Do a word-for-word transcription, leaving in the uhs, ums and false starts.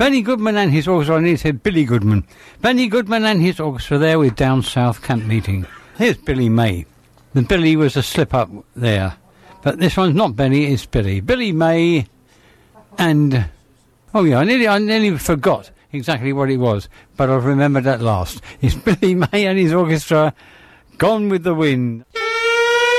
Benny Goodman and his orchestra, and he said Billy Goodman. Benny Goodman and his orchestra there with Down South Camp Meeting. Here's Billy May. The Billy was a slip-up there. But this one's not Benny, it's Billy. Billy May and... Oh, yeah, I nearly, I nearly forgot exactly what it was, but I've remembered at last. It's Billy May and his orchestra, Gone with the Wind.